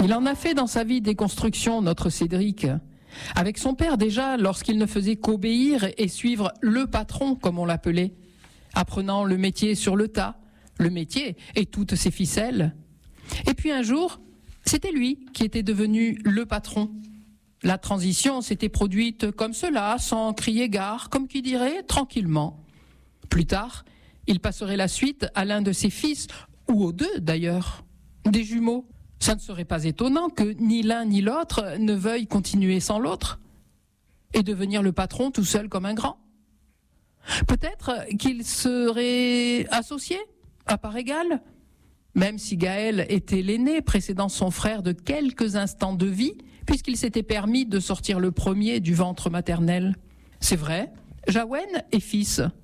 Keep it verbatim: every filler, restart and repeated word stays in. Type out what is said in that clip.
Il en a fait dans sa vie des constructions, notre Cédric. Avec son père déjà, lorsqu'il ne faisait qu'obéir et suivre le patron, comme on l'appelait, apprenant le métier sur le tas, le métier et toutes ses ficelles. Et puis un jour, c'était lui qui était devenu le patron. La transition s'était produite comme cela, sans crier gare, comme qui dirait, tranquillement. Plus tard, il passerait la suite à l'un de ses fils, ou aux deux d'ailleurs, des jumeaux. Ça ne serait pas étonnant que ni l'un ni l'autre ne veuille continuer sans l'autre et devenir le patron tout seul comme un grand. Peut-être qu'ils seraient associés, à part égale, même si Gaël était l'aîné précédant son frère de quelques instants de vie, puisqu'il s'était permis de sortir le premier du ventre maternel. C'est vrai, Jaouen est fils,